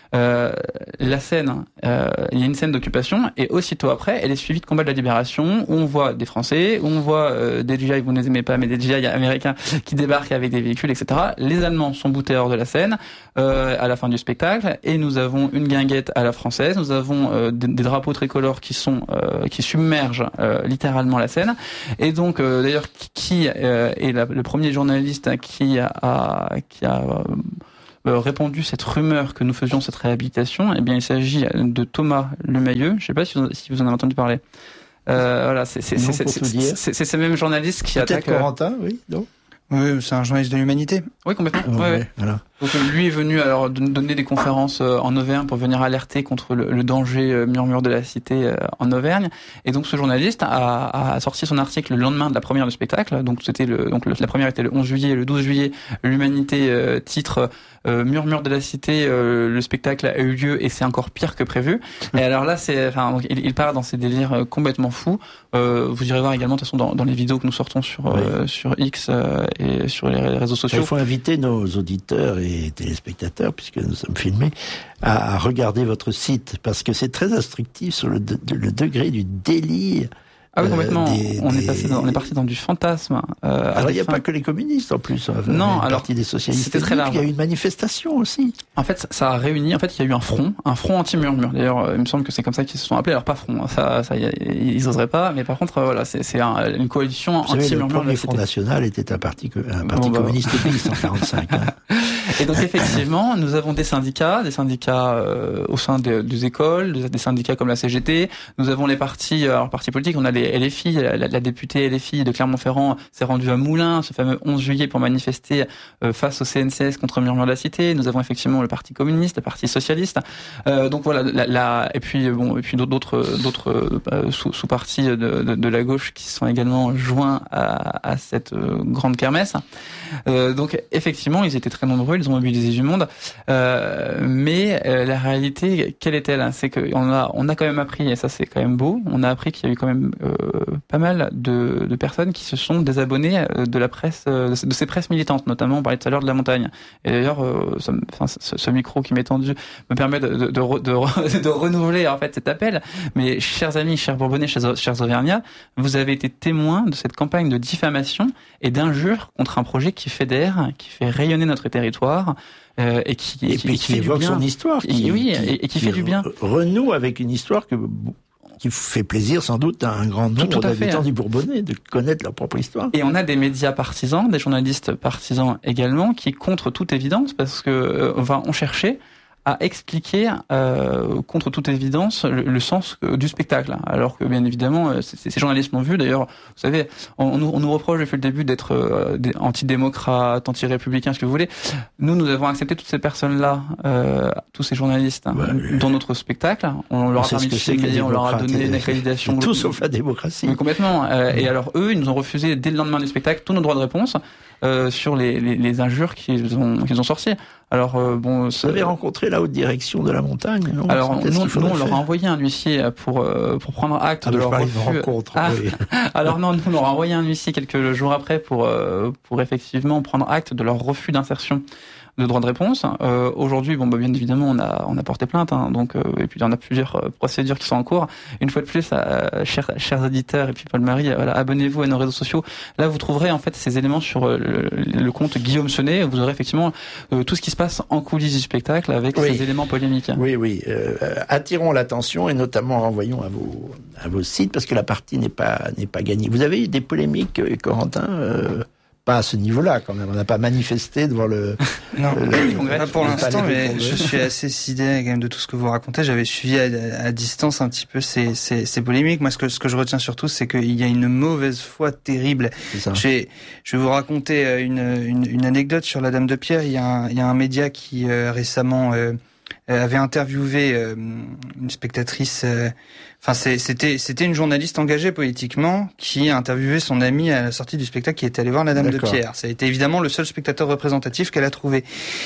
Euh, la scène, euh, il y a une scène d'occupation et aussitôt après, elle est suivie de combat de la libération où on voit des Français, où on voit euh, des G I, vous ne les aimez pas, mais des G I américains qui débarquent avec des véhicules, et cetera. Les Allemands sont boutés hors de la scène euh, à la fin du spectacle et nous avons une guinguette à la française, nous avons euh, des, des drapeaux tricolores qui sont euh, qui submergent euh, littéralement la scène. Et donc, euh, d'ailleurs, qui euh, est la, le premier journaliste qui a qui a euh, Euh, répandu cette rumeur que nous faisions cette réhabilitation, eh bien, il s'agit de Thomas Lemayeux. Je ne sais pas si vous, si vous en avez entendu parler. Euh, voilà, c'est c'est c'est c'est, c'est, c'est, c'est ce même journaliste qui Peut-être attaque. Corentin, euh... oui, non. Oui, c'est un journaliste de l'Humanité. Oui, complètement. Oh, ouais, ouais, ouais. Voilà. Donc lui est venu alors donner des conférences en Auvergne pour venir alerter contre le, le danger murmure de la cité en Auvergne. Et donc ce journaliste a, a sorti son article le lendemain de la première du spectacle. Donc c'était le donc le, la première était le onze juillet, le douze juillet. L'Humanité euh, titre euh, murmure de la cité. Euh, le spectacle a eu lieu et c'est encore pire que prévu. Et alors là c'est enfin donc, il, il part dans ces délires complètement fous. Euh, vous irez voir également de toute façon dans, dans les vidéos que nous sortons sur oui. euh, sur X euh, et sur les réseaux sociaux. Il faut inviter nos auditeurs et téléspectateurs, puisque nous sommes filmés, à, à regarder votre site, parce que c'est très instructif sur le, de, le degré du délire. Ah oui, complètement. Euh, des, on, des... est passé dans, on est parti dans du fantasme. Euh, alors, il n'y a fins... pas que les communistes, en plus. Hein, non, une alors. Partie des socialistes. C'était très large. Il y a eu une manifestation aussi. En fait, ça a réuni, en fait, il y a eu un front, un front anti-murmure. D'ailleurs, il me semble que c'est comme ça qu'ils se sont appelés. Alors, pas front, ça, ça, ils oseraient pas, mais par contre, voilà, c'est, c'est un, une coalition anti-murmure. Le premier Front National était un parti, un parti bon, bah, communiste de mille neuf cent quarante-cinq. Hein. Et donc, effectivement, nous avons des syndicats, des syndicats euh, au sein de, des écoles, des syndicats comme la C G T. Nous avons les partis, alors partis politiques, on a les L F I, la, la, la députée L F I de Clermont-Ferrand s'est rendue à Moulins, ce fameux onze juillet, pour manifester euh, face au C N C S contre Murmure de la Cité. Nous avons effectivement le Parti communiste, le Parti socialiste. Euh, donc voilà, la, la, et puis bon, et puis d'autres d'autres euh, sous, sous-partis de, de, de la gauche qui sont également joints à, à cette euh, grande kermesse. Euh, donc effectivement, ils étaient très nombreux, ils ont mobilisé du monde. Euh, mais euh, la réalité, quelle est-elle? C'est qu'on a on a quand même appris, et ça c'est quand même beau, on a appris qu'il y a eu quand même euh, pas mal de, de personnes qui se sont désabonnées de la presse, de ces presses militantes, notamment on parlait tout à l'heure de La Montagne. Et d'ailleurs, euh, ça, enfin, ce, ce micro qui m'est tendu me permet de, de, de, de, de renouveler en fait cet appel. Mais chers amis, chers Bourbonnais, chers, chers Auvergnats, vous avez été témoins de cette campagne de diffamation et d'injure contre un projet qui fédère, qui fait rayonner notre territoire. Euh, et qui, et qui, puis qui, qui fait évoque du bien. son histoire, qui, et, oui, qui, et, et qui, qui fait du bien. Renoue avec une histoire que qui fait plaisir sans doute à un grand nombre d'habitants du Bourbonnais de connaître leur propre histoire. Et on a des médias partisans, des journalistes partisans également, qui contre toute évidence, parce que euh, enfin, on cherchait à expliquer euh, contre toute évidence le, le sens du spectacle. Alors que bien évidemment, ces journalistes l'ont vu. D'ailleurs, vous savez, on, on, nous, on nous reproche depuis le début d'être euh, antidémocrates, anti-républicains, ce que vous voulez. Nous, nous avons accepté toutes ces personnes-là, euh, tous ces journalistes, hein, ouais, dans notre spectacle. On leur a permis de filmer, on leur a donné une accréditation. Tout sauf la démocratie. Mais complètement. Euh, ouais. Et alors eux, ils nous ont refusé dès le lendemain du spectacle tous nos droits de réponse euh, sur les, les, les injures qu'ils ont, qu'ils ont sorties. Alors euh, bon, vous avez rencontré la haute direction de La Montagne, non? Alors nous, nous on leur a envoyé un huissier pour euh, pour prendre acte ah, de leur refus. Rencontre, ah, oui. Alors non, nous on leur a envoyé un huissier quelques jours après pour euh, pour effectivement prendre acte de leur refus d'insertion de droit de réponse. Euh, aujourd'hui, bon, bah, bien évidemment, on a on a porté plainte, hein, donc euh, et puis il y en a plusieurs euh, procédures qui sont en cours. Une fois de plus, euh, chers chers auditeurs et puis Paul-Marie, voilà, abonnez-vous à nos réseaux sociaux. Là, vous trouverez en fait ces éléments sur euh, le, le compte Guillaume Senet. Vous aurez effectivement euh, tout ce qui se passe en coulisses du spectacle avec oui. ces éléments polémiques. Oui, oui. Euh, attirons l'attention et notamment renvoyons à vos à vos sites parce que la partie n'est pas n'est pas gagnée. Vous avez eu des polémiques, Corentin? euh... Pas à ce niveau-là, quand même. On n'a pas manifesté devant le. Non, le, congrès, pas pour l'instant, mais je suis assez sidéré quand même de tout ce que vous racontez. J'avais suivi à, à distance un petit peu ces, ces, ces polémiques. Moi, ce que, ce que je retiens surtout, c'est qu'il y a une mauvaise foi terrible. Je vais, je vais vous raconter une, une, une anecdote sur la Dame de Pierre. Il y a un, il y a un média qui euh, récemment euh, avait interviewé euh, une spectatrice. Euh, Enfin, c'était c'était une journaliste engagée politiquement qui a interviewé son amie à la sortie du spectacle qui était allée voir la Dame de Pierre. Ça a été évidemment le seul spectateur représentatif qu'elle a trouvé.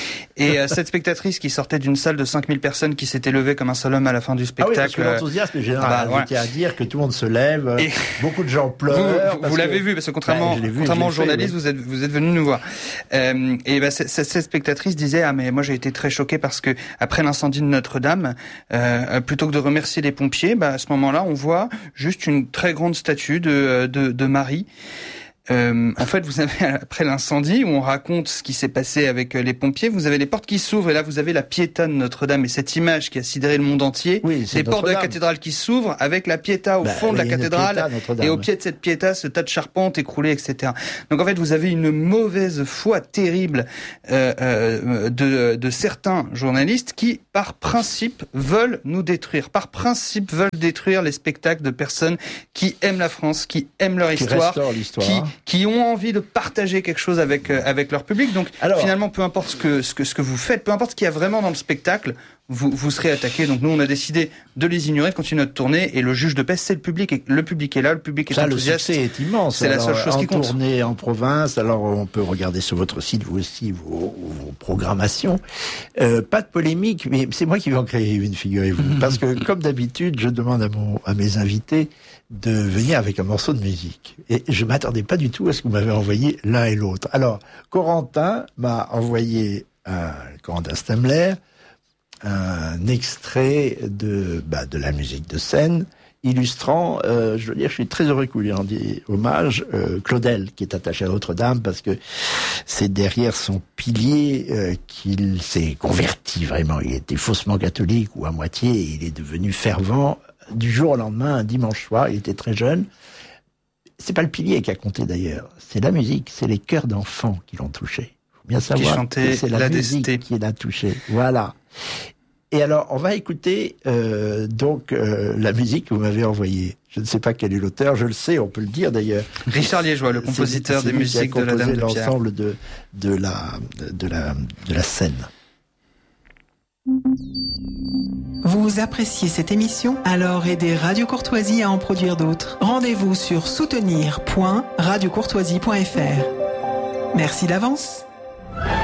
Et euh, cette spectatrice qui sortait d'une salle de cinq mille personnes qui s'était levée comme un seul homme à la fin du spectacle. Ah oui, parce que l'enthousiasme général, bah, voilà. J'étais à dire que tout le monde se lève, et beaucoup de gens pleurent. Vous, vous l'avez vu, parce que contrairement, bah, vu, contrairement aux journalistes, oui. vous êtes vous êtes venus nous voir. Euh, et bah, cette, cette spectatrice disait ah mais moi j'ai été très choquée parce que après l'incendie de Notre-Dame, euh, plutôt que de remercier les pompiers, bah, à ce moment-là, on voit juste une très grande statue de, de, de Marie. Euh, en fait, vous avez, après l'incendie, où on raconte ce qui s'est passé avec les pompiers, vous avez les portes qui s'ouvrent, et là, vous avez la Pietà de Notre-Dame, et cette image qui a sidéré le monde entier, oui, les portes de la cathédrale qui s'ouvrent, avec la Pietà au bah, fond de la cathédrale, Pietà, et au pied de cette Pietà, ce tas de charpentes écroulées, et cetera. Donc, en fait, vous avez une mauvaise foi terrible euh, euh, de, de certains journalistes qui, par principe, veulent nous détruire, par principe, veulent détruire les spectacles de personnes qui aiment la France, qui aiment leur qui histoire, l'histoire, qui qui ont envie de partager quelque chose avec euh, avec leur public. Donc alors, finalement, peu importe ce que ce que ce que vous faites, peu importe ce qu'il y a vraiment dans le spectacle, vous vous serez attaqué. Donc nous, on a décidé de les ignorer, de continuer notre tournée. Et le juge de paix, c'est le public. Et le public est là, le public est ça, enthousiaste. Le succès est immense. C'est la seule chose qui compte. En tournée en province, alors on peut regarder sur votre site vous aussi vos, vos programmations. Euh, pas de polémique, mais c'est moi qui vais en créer une, figurez-vous, parce que comme d'habitude, je demande à mon à mes invités de venir avec un morceau de musique. Et je m'attendais pas du tout à ce que vous m'avez envoyé l'un et l'autre. Alors, Corentin m'a envoyé un Corentin Stemler, un extrait de bah, de la musique de scène, illustrant, euh, je veux dire, je suis très heureux que vous lui rendiez hommage, euh, Claudel, qui est attaché à Notre-Dame, parce que c'est derrière son pilier euh, qu'il s'est converti vraiment. Il était faussement catholique, ou à moitié, et il est devenu fervent du jour au lendemain, un dimanche soir. Il était très jeune. C'est pas le pilier qui a compté d'ailleurs, c'est la musique, c'est les chœurs d'enfants qui l'ont touché. Faut bien savoir que c'est la, la musique D S T qui l'a touché. Voilà. Et alors, on va écouter euh, donc euh, la musique que vous m'avez envoyée. Je ne sais pas quel est l'auteur, je le sais, on peut le dire d'ailleurs. Richard Liégeois, le compositeur c'est, c'est des musiques de la Dame de Pierre. L'ensemble de de la de la de la scène. Vous appréciez cette émission? Alors aidez Radio Courtoisie à en produire d'autres. Rendez-vous sur soutenir point radio courtoisie point f r. Merci d'avance.